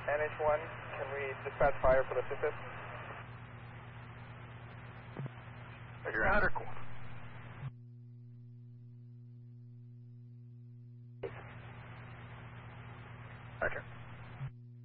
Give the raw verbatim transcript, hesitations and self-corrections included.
N H one, can we dispatch fire for the assistant? You're out of court. Okay.